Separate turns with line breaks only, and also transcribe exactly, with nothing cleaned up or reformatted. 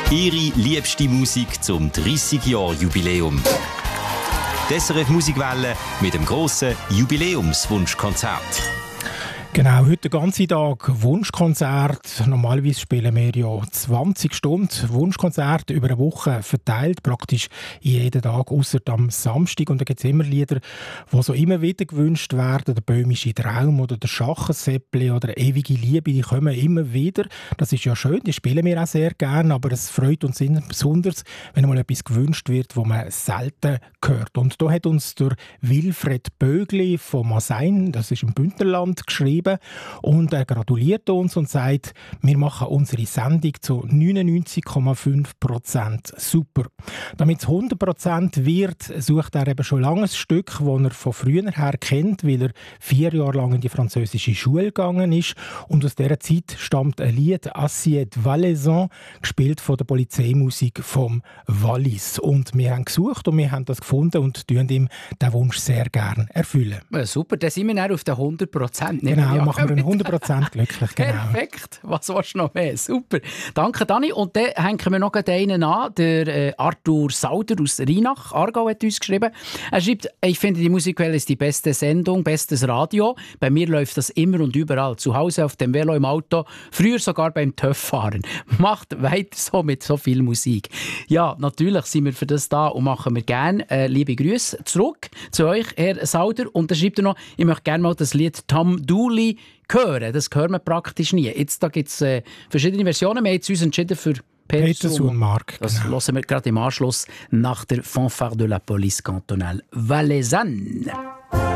Ihre liebste Musik zum dreißig-Jahr-Jubiläum. Die S R F Musikwelle mit dem grossen Jubiläumswunschkonzert.
Genau, heute den ganzen Tag Wunschkonzert. Normalerweise spielen wir ja zwanzig Stunden Wunschkonzert über eine Woche verteilt, praktisch jeden Tag, ausser am Samstag. Und da gibt es immer Lieder, die so immer wieder gewünscht werden. Der böhmische Traum oder der Schachensäppli oder ewige Liebe, die kommen immer wieder. Das ist ja schön, die spielen wir auch sehr gerne, aber es freut uns besonders, wenn mal etwas gewünscht wird, das man selten hört. Und da hat uns der Wilfred Bögli von Masein, das ist im Bündnerland, geschrieben. Und er gratuliert uns und sagt, wir machen unsere Sendung zu neunundneunzig Komma fünf Prozent super. Damit es hundert Prozent wird, sucht er eben schon lange ein Stück, das er von früher her kennt, weil er vier Jahre lang in die französische Schule gegangen ist. Und aus dieser Zeit stammt ein Lied «Assiette Valaison», gespielt von der Polizeimusik vom Wallis. Und wir haben gesucht und wir haben das gefunden und tun ihm den Wunsch sehr gerne erfüllen.
Ja, super, dann sind wir dann auf den hundert Prozent.
Genau, ja, machen wir hundert Prozent glücklich. Genau.
Perfekt, was willst du noch mehr? Super. Danke, Dani. Und dann hängen wir noch einen an. Der äh, Arthur Sauder aus Rheinach, Aargau, hat uns geschrieben. Er schreibt, ich finde, die Musikwelle ist die beste Sendung, bestes Radio. Bei mir läuft das immer und überall. Zu Hause, auf dem Velo, im Auto, früher sogar beim TÜV-Fahren. Macht weiter so mit so viel Musik. Ja, natürlich sind wir für das da und machen wir gerne äh, liebe Grüße zurück zu euch, Herr Sauder. Und dann schreibt er noch, ich möchte gerne mal das Lied «Tom Dooley» hören. Das hören wir praktisch nie. Jetzt gibt es äh, verschiedene Versionen. Wir haben uns entschieden für
Peterson und Mark.
Das genau. Hören wir gerade im Anschluss nach der Fanfare de la Police Cantonale Valaisanne.